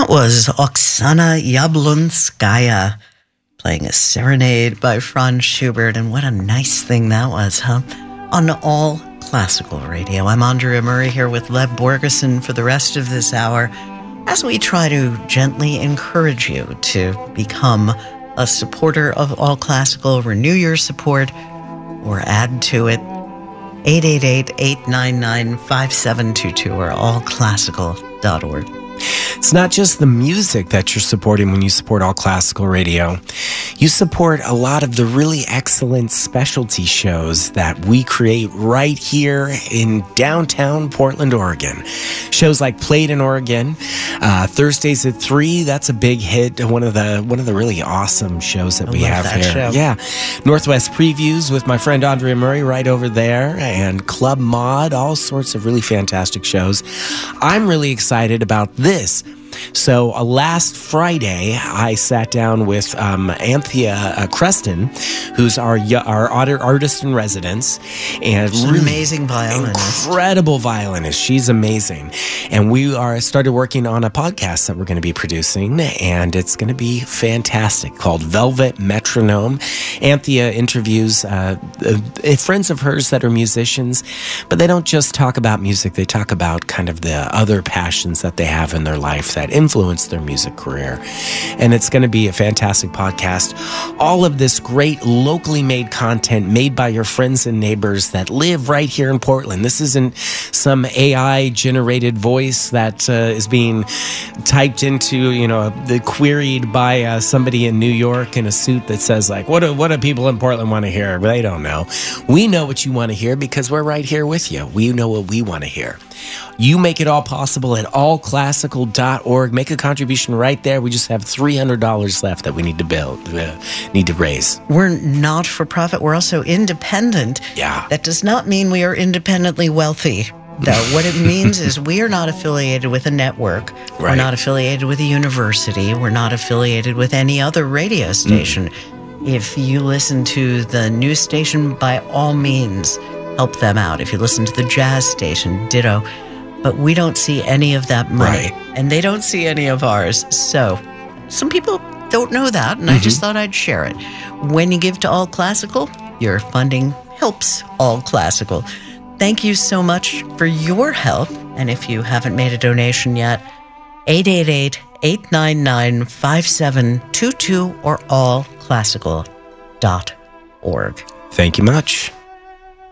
That was Oksana Yablonskaya playing a serenade by Franz Schubert, and what a nice thing that was, huh? On All Classical Radio. I'm Andrea Murray here with Lev Borgeson for the rest of this hour as we try to gently encourage you to become a supporter of All Classical, renew your support, or add to it. 888-899-5722 or allclassical.org. It's not just the music that you're supporting when you support All Classical Radio. You support a lot of the really excellent specialty shows that we create right here in downtown Portland, Oregon. Shows like Played in Oregon, Thursdays at 3. That's a big hit. One of the really awesome shows that we have here. Show. Yeah, Northwest Previews with my friend Andrea Murray right over there, and Club Mod. All sorts of really fantastic shows. I'm really excited about this. So last Friday, I sat down with Anthea Creston, who's our artist in residence, and she's really an amazing violinist. Incredible violinist. She's amazing. And we started working on a podcast that we're going to be producing, and it's going to be fantastic, called Velvet Metronome. Anthea interviews friends of hers that are musicians, but they don't just talk about music. They talk about kind of the other passions that they have in their life that influence their music career. And it's going to be a fantastic podcast. All of this great locally made content made by your friends and neighbors that live right here in Portland. This isn't some AI generated voice that is being typed into, queried by somebody in New York in a suit that says like, what do people in Portland want to hear? They don't know. We know what you want to hear because we're right here with you. We know what we want to hear. You make it all possible at allclassical.org. Make a contribution right there. We just have $300 left that we need to raise. We're not for profit. We're also independent. Yeah. That does not mean we are independently wealthy. Though what it means is we are not affiliated with a network. Right. We're not affiliated with a university. We're not affiliated with any other radio station. If you listen to the news station, by all means, help them out. If you listen to the jazz station, ditto. But we don't see any of that money. Right. And they don't see any of ours. So some people don't know that, and I just thought I'd share it. When you give to All Classical, your funding helps All Classical. Thank you so much for your help. And if you haven't made a donation yet, 888-899-5722 or allclassical.org. Thank you much.